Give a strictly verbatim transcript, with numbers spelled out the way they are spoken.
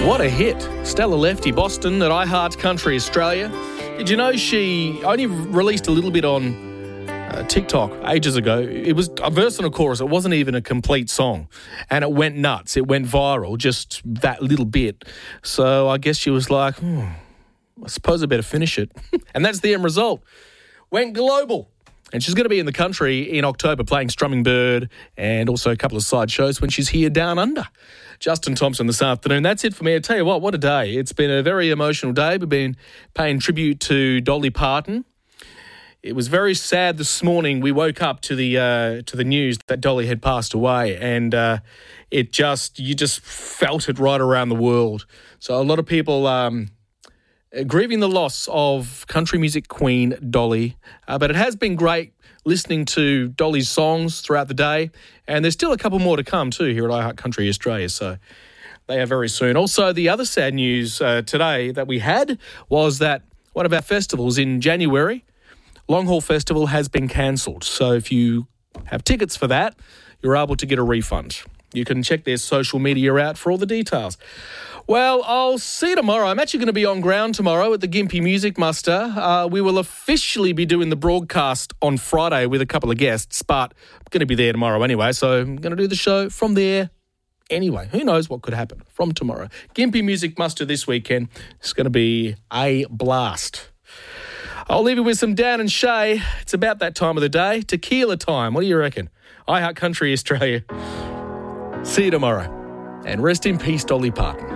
What a hit. Stella Lefty, Boston at iHeart Country Australia. Did you know she only released a little bit on uh, TikTok ages ago? It was a verse and a chorus. It wasn't even a complete song. And it went nuts. It went viral, just that little bit. So I guess she was like, hmm, I suppose I better finish it. And that's the end result. Went global. And she's going to be in the country in October playing Strumming Bird and also a couple of side shows when she's here down under. Justin Thompson this afternoon. That's it for me. I tell you what, what a day. It's been a very emotional day. We've been paying tribute to Dolly Parton. It was very sad this morning. We woke up to the uh, to the news that Dolly had passed away, and uh, it just you just felt it right around the world. So a lot of people um, grieving the loss of country music queen Dolly, uh, but it has been great listening to Dolly's songs throughout the day, and there's still a couple more to come too here at iHeart Country Australia, so they are very soon. Also, the other sad news uh, today that we had was that one of our festivals in January, Long Haul Festival, has been cancelled. So if you have tickets for that, you're able to get a refund. You can check their social media out for all the details. Well, I'll see you tomorrow. I'm actually going to be on ground tomorrow at the Gympie Music Muster. Uh, we will officially be doing the broadcast on Friday with a couple of guests, but I'm going to be there tomorrow anyway, so I'm going to do the show from there anyway. Who knows what could happen from tomorrow. Gympie Music Muster this weekend. It's going to be a blast. I'll leave you with some Dan and Shay. It's about that time of the day. Tequila time. What do you reckon? iHeart Country Australia. See you tomorrow. And rest in peace, Dolly Parton.